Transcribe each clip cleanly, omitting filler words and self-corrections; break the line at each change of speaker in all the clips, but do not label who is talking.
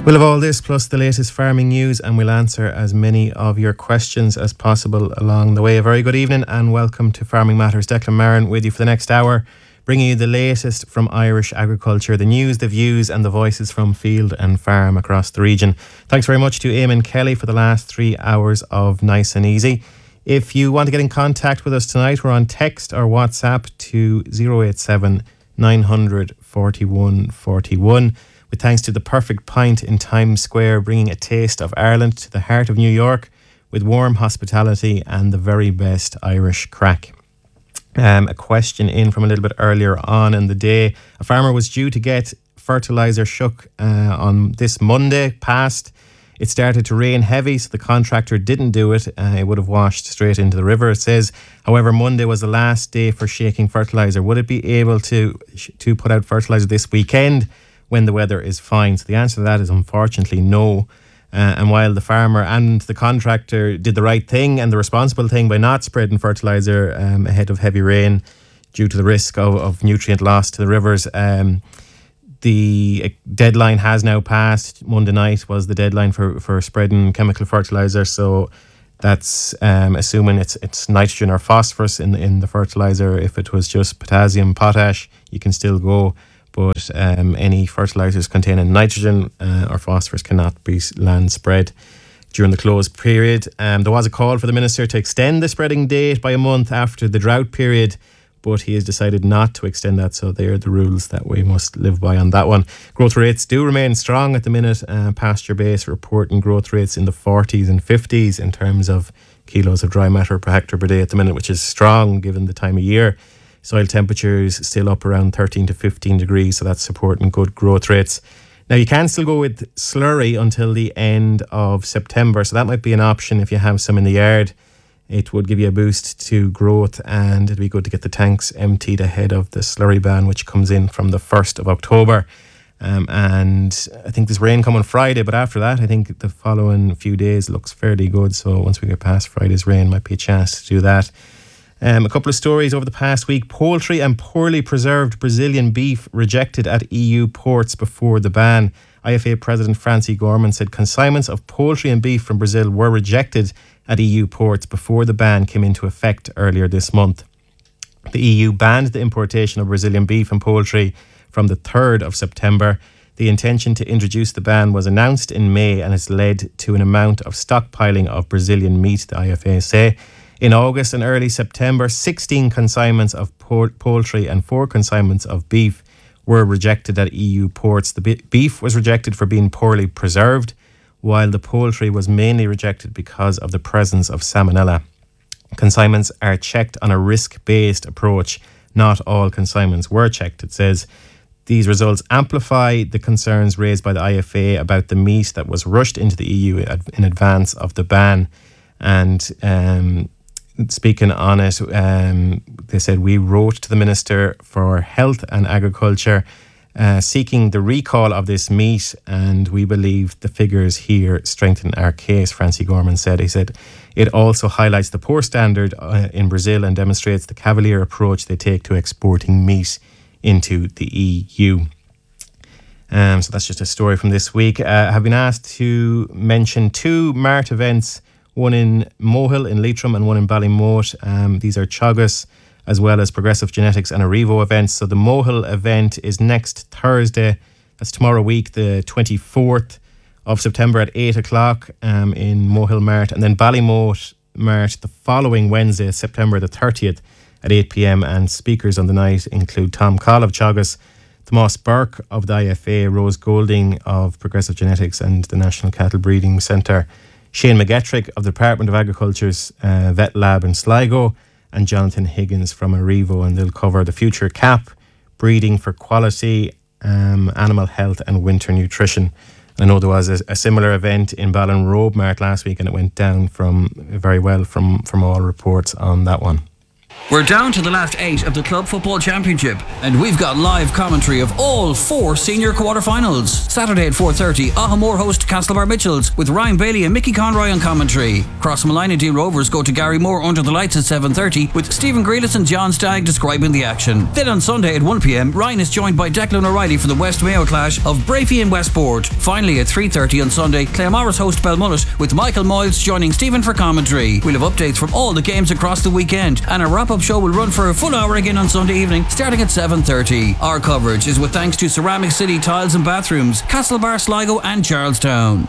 We'll have all this plus the latest farming news, and we'll answer as many of your questions as possible along the way. A very good evening and welcome to Farming Matters. Declan Marin with you for the next hour, bringing you the latest from Irish agriculture, the news, the views and the voices from field and farm across the region. Thanks very much to Eamon Kelly for the last 3 hours of Nice and Easy. If you want to get in contact with us tonight, we're on text or WhatsApp to 087 900 41 41. With thanks to the Perfect Pint in Times Square, bringing a taste of Ireland to the heart of New York with warm hospitality and the very best Irish crack. A question in from a little bit earlier on in the day. A farmer was due to get fertiliser shook on this Monday past. It started to rain heavy, so the contractor didn't do it. It would have washed straight into the river, it says. However, Monday was the last day for shaking fertiliser. Would it be able to put out fertiliser this weekend when the weather is fine? So the answer to that is unfortunately no. And while the farmer and the contractor did the right thing and the responsible thing by not spreading fertiliser ahead of heavy rain due to the risk of nutrient loss to the rivers, the deadline has now passed. Monday night was the deadline for spreading chemical fertiliser. So that's assuming it's nitrogen or phosphorus in the fertiliser. If it was just potassium, potash, you can still go. But any fertilisers containing nitrogen or phosphorus cannot be land spread during the closed period. There was a call for the Minister to extend the spreading date by a month after the drought period, but he has decided not to extend that, so they are the rules that we must live by on that one. Growth rates do remain strong at the minute. Pasture Base reporting growth rates in the 40s and 50s in terms of kilos of dry matter per hectare per day at the minute, which is strong given the time of year. Soil temperatures still up around 13 to 15 degrees, so that's supporting good growth rates. Now, you can still go with slurry until the end of September, so that might be an option if you have some in the yard. It would give you a boost to growth, and it'd be good to get the tanks emptied ahead of the slurry ban, which comes in from the 1st of October. And I think there's rain coming Friday, but after that, I think the following few days looks fairly good. So once we get past Friday's rain, might be a chance to do that. A couple of stories over the past week. Poultry and poorly preserved Brazilian beef rejected at EU ports before the ban. IFA President Francie Gorman said consignments of poultry and beef from Brazil were rejected at EU ports before the ban came into effect earlier this month. The EU banned the importation of Brazilian beef and poultry from the 3rd of September. The intention to introduce the ban was announced in May and has led to an amount of stockpiling of Brazilian meat, the IFA say. In August and early September, 16 consignments of poultry and 4 consignments of beef were rejected at EU ports. The beef was rejected for being poorly preserved, while the poultry was mainly rejected because of the presence of salmonella. Consignments are checked on a risk-based approach. Not all consignments were checked, it says. These results amplify the concerns raised by the IFA about the meat that was rushed into the EU in advance of the ban. And speaking on it, they said, we wrote to the Minister for Health and Agriculture seeking the recall of this meat, and we believe the figures here strengthen our case, Francie Gorman said. He said, it also highlights the poor standard in Brazil and demonstrates the cavalier approach they take to exporting meat into the EU. So that's just a story from this week. I've been asked to mention 2 Mart events, one in Mohill in Leitrim and one in Ballymote. These are Teagasc as well as Progressive Genetics and Arrivo events. So the Mohill event is next Thursday. That's tomorrow week, the 24th of September at 8 o'clock in Mohill Mart. And then Ballymote Mart the following Wednesday, September the 30th at 8 p.m. And speakers on the night include Tom Call of Teagasc, Tomas Burke of the IFA, Rose Golding of Progressive Genetics and the National Cattle Breeding Centre, Shane McGettrick of the Department of Agriculture's Vet Lab in Sligo, and Jonathan Higgins from Arrivo, and they'll cover the future CAP, breeding for quality, animal health and winter nutrition. I know there was a similar event in Ballinrobe Mart last week, and it went down very well from all reports on that one.
We're down to the last 8 of the Club Football Championship, and we've got live commentary of all 4 senior quarter-finals. Saturday at 4:30, Ahamore host Castlebar Mitchells with Ryan Bailey and Mickey Conroy on commentary. Crossmalina D Rovers go to Gary Moore under the lights at 7:30 with Stephen Grealis and John Stagg describing the action. Then on Sunday at 1pm, Ryan is joined by Declan O'Reilly for the West Mayo clash of Bravey and Westport. Finally at 3:30 on Sunday, Claremorris host Belmullet with Michael Moyles joining Stephen for commentary. We'll have updates from all the games across the weekend, and a wrap-up show will run for a full hour again on Sunday evening, starting at 7:30. Our coverage is with thanks to Ceramic City Tiles and Bathrooms, Castlebar, Sligo and Charlestown.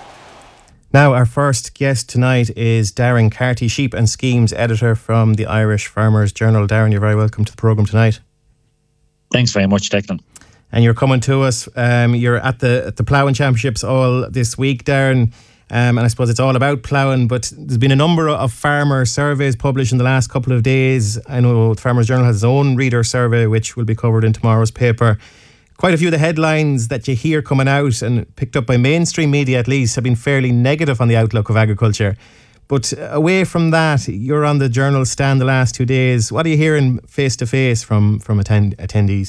Now, our first guest tonight is Darren Carty, Sheep and Schemes editor from the Irish Farmers Journal. Darren, you're very welcome to the programme tonight.
Thanks very much, Declan.
And you're coming to us, you're at the Ploughing Championships all this week, Darren. And I suppose it's all about ploughing, but there's been a number of farmer surveys published in the last couple of days. I know the Farmers Journal has its own reader survey, which will be covered in tomorrow's paper. Quite a few of the headlines that you hear coming out and picked up by mainstream media at least have been fairly negative on the outlook of agriculture. But away from that, you're on the Journal stand the last 2 days. What are you hearing face to face from attendees?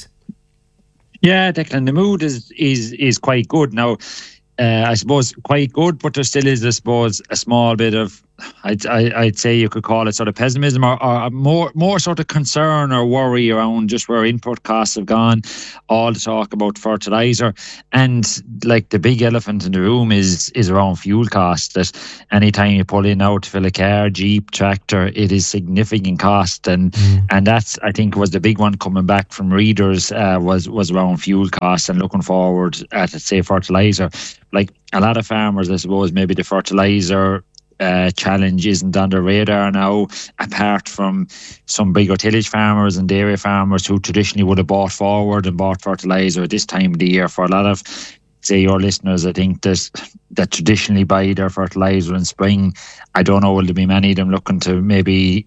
Yeah, Declan, the mood is quite good now. I suppose quite good, but there still is, I suppose, a small bit of, I'd say you could call it sort of pessimism or more sort of concern or worry around just where input costs have gone. All the talk about fertiliser, and like the big elephant in the room is around fuel costs. That anytime you pull in out to fill a car, jeep, tractor, it is significant cost, and that's, I think, was the big one coming back from readers was around fuel costs and looking forward at, say, fertiliser. Like a lot of farmers, I suppose, maybe the fertiliser challenge isn't on their radar now, apart from some bigger tillage farmers and dairy farmers who traditionally would have bought forward and bought fertiliser at this time of the year. For a lot of, say, your listeners, I think that traditionally buy their fertiliser in spring, I don't know, will there be many of them looking to maybe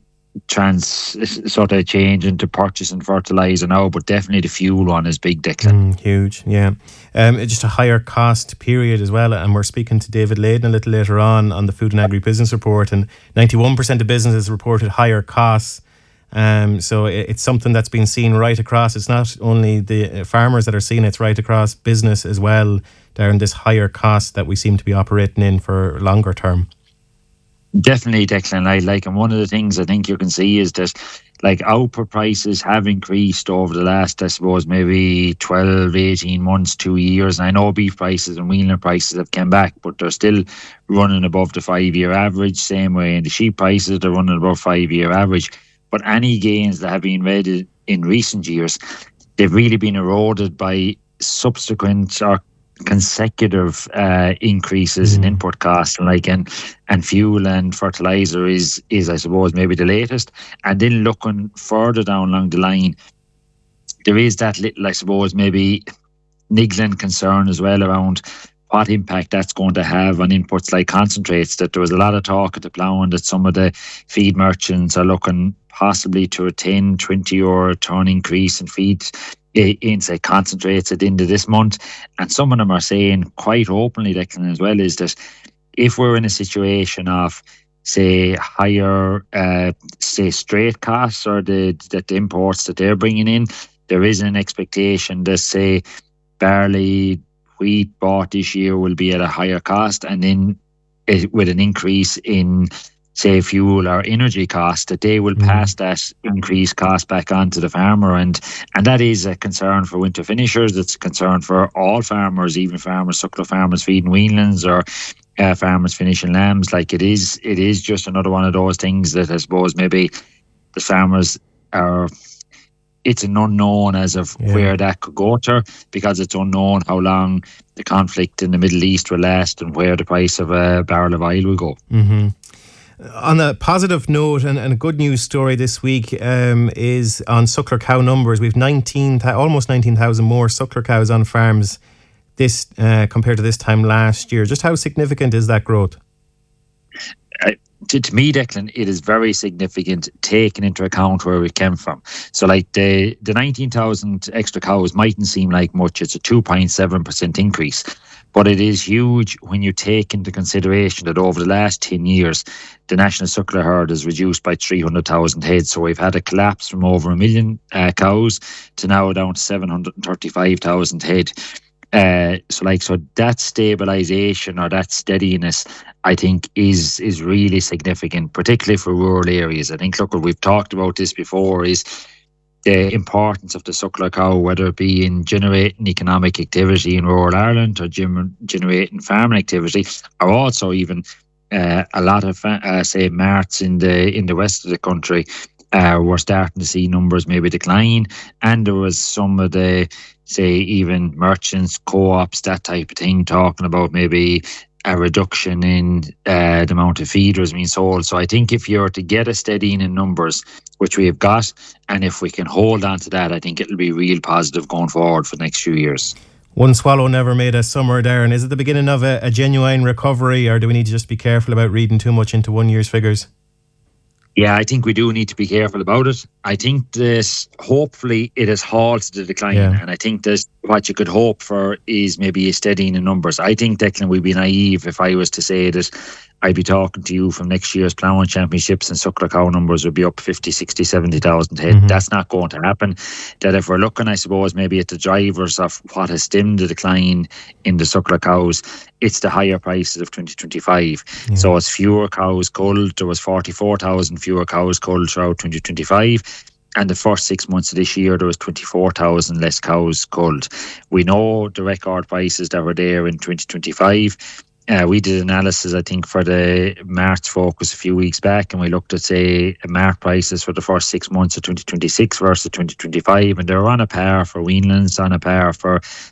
sort of change into purchasing fertiliser now, but definitely the fuel one is big, Declan.
Huge, yeah. Just a higher cost period as well, and we're speaking to David Layden a little later on the Food and Agri-Business Report, and 91% of businesses reported higher costs. So it's something that's been seen right across. It's not only the farmers that are seeing it, it's right across business as well, Darren, this higher cost that we seem to be operating in for longer term.
Definitely, Declan. And one of the things I think you can see is that, like, output prices have increased over the last, I suppose, maybe 12, 18 months, 2 years. And I know beef prices and weaner prices have come back, but they're still running above the 5-year average. Same way in the sheep prices, they're running above 5-year average. But any gains that have been made in recent years, they've really been eroded by subsequent or consecutive increases in input costs, and fuel and fertiliser is I suppose maybe the latest. And then looking further down along the line, there is that little, I suppose, maybe niggling concern as well around what impact that's going to have on inputs like concentrates. That there was a lot of talk at the ploughing that some of the feed merchants are looking possibly to a 10-20 euro ton increase in feed in, say, concentrates at the end of this month. And some of them are saying quite openly, Declan, as well, is that if we're in a situation of, say, higher, say, straight costs or the imports that they're bringing in, there is an expectation that, say, barley, wheat bought this year will be at a higher cost, and then with an increase in, say, fuel or energy costs, that they will pass that increased cost back on to the farmer. And that is a concern for winter finishers. It's a concern for all farmers, even farmers, suckler farmers feeding weanlings or farmers finishing lambs. Like, it is just another one of those things that I suppose maybe the farmers are, it's an unknown as of where that could go to, because it's unknown how long the conflict in the Middle East will last and where the price of a barrel of oil will go.
Mm-hmm. On a positive note, and a good news story this week is on suckler cow numbers. We've almost 19,000 more suckler cows on farms this compared to this time last year. Just how significant is that growth?
To me, Declan, it is very significant, taking into account where we came from. So, like, the 19,000 extra cows mightn't seem like much. It's a 2.7% increase. But it is huge when you take into consideration that over the last 10 years, the national suckler herd has reduced by 300,000 heads. So we've had a collapse from over 1 million cows to now down to 735,000 head. So that stabilisation or that steadiness, I think, is really significant, particularly for rural areas. I think, look, we've talked about this before, is the importance of the suckler cow, whether it be in generating economic activity in rural Ireland or generating farming activity, or also even a lot of say marts in the west of the country. We're starting to see numbers maybe decline, and there was some of the, say, even merchants, co-ops, that type of thing, talking about maybe a reduction in the amount of feeders being sold. So I think if you're to get a steadying in numbers, which we have got, and if we can hold on to that, I think it'll be real positive going forward for the next few years.
One swallow never made a summer, Darren. Is it the beginning of a genuine recovery, or do we need to just be careful about reading too much into 1 year's figures?
Yeah, I think we do need to be careful about it. I think this, hopefully, it has halted the decline. Yeah. And I think that what you could hope for is maybe a steadying in numbers. I think, Declan, we'd be naive if I was to say that I'd be talking to you from next year's Ploughing Championships and suckler cow numbers would be up 50, 60, 70,000 head. Mm-hmm. That's not going to happen. That if we're looking, I suppose, maybe at the drivers of what has stemmed the decline in the suckler cows, it's the higher prices of 2025. Yeah. So it's fewer cows culled. There was 44,000 fewer cows culled throughout 2025. And the first 6 months of this year, there was 24,000 less cows culled. We know the record prices that were there in 2025. We did analysis, I think, for the March focus a few weeks back, and we looked at, say, March prices for the first 6 months of 2026 versus 2025, and they were on a par for weanlings, on a par for